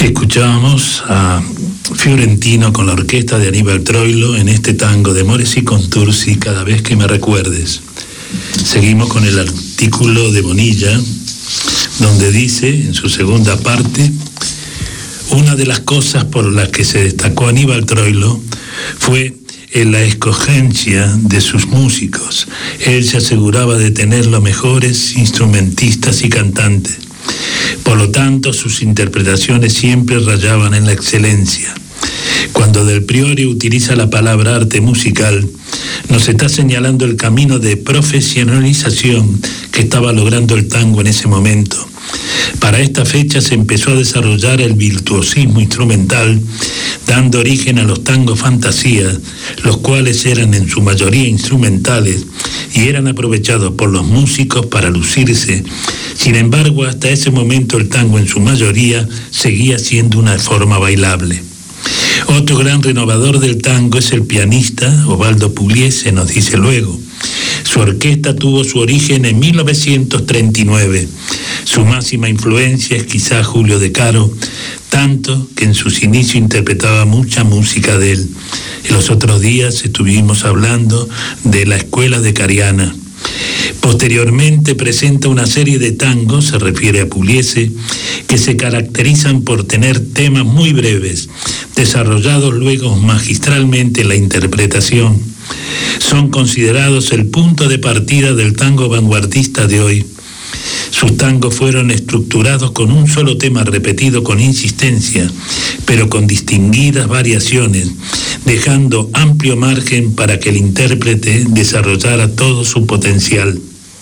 Escuchábamos a Fiorentino con la orquesta de Aníbal Troilo en este tango de Mores y Contursi, Cada vez que me recuerdes. Seguimos con el artículo de Bonilla, donde dice, en su segunda parte, una de las cosas por las que se destacó Aníbal Troilo fue en la escogencia de sus músicos. Él se aseguraba de tener los mejores instrumentistas y cantantes. Por lo tanto, sus interpretaciones siempre rayaban en la excelencia. Cuando Del Priore utiliza la palabra arte musical, nos está señalando el camino de profesionalización que estaba logrando el tango en ese momento. Para esta fecha se empezó a desarrollar el virtuosismo instrumental, dando origen a los tangos fantasía, los cuales eran en su mayoría instrumentales y eran aprovechados por los músicos para lucirse. Sin embargo, hasta ese momento el tango en su mayoría seguía siendo una forma bailable. Otro gran renovador del tango es el pianista Osvaldo Pugliese, nos dice luego. Su orquesta tuvo su origen en 1939. Su máxima influencia es quizá Julio De Caro, tanto que en sus inicios interpretaba mucha música de él. En los otros días estuvimos hablando de la escuela de Cariana. Posteriormente presenta una serie de tangos, se refiere a Pugliese, que se caracterizan por tener temas muy breves, desarrollados luego magistralmente en la interpretación. Son considerados el punto de partida del tango vanguardista de hoy. Sus tangos fueron estructurados con un solo tema repetido con insistencia, pero con distinguidas variaciones, dejando amplio margen para que el intérprete desarrollara todo su potencial.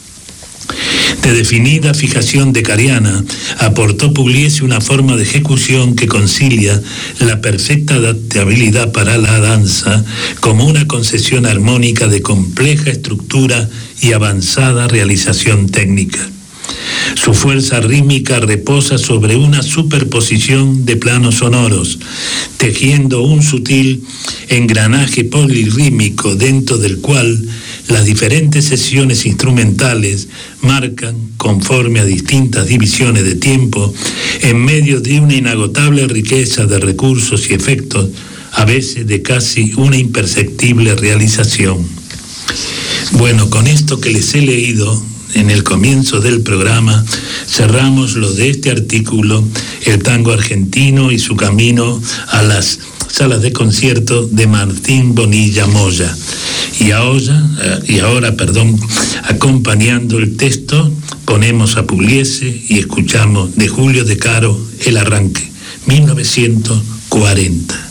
De definida fijación de Cariana, aportó Pugliese una forma de ejecución que concilia la perfecta adaptabilidad para la danza como una concesión armónica de compleja estructura y avanzada realización técnica. Su fuerza rítmica reposa sobre una superposición de planos sonoros, tejiendo un sutil engranaje polirrítmico dentro del cual las diferentes sesiones instrumentales marcan, conforme a distintas divisiones de tiempo, en medio de una inagotable riqueza de recursos y efectos, a veces de casi una imperceptible realización. Bueno, con esto que les he leído en el comienzo del programa, cerramos lo de este artículo, el tango argentino y su camino a las salas de concierto de Martín Bonilla Moya. Y ahora, acompañando el texto, ponemos a Pugliese y escuchamos de Julio De Caro El arranque, 1940.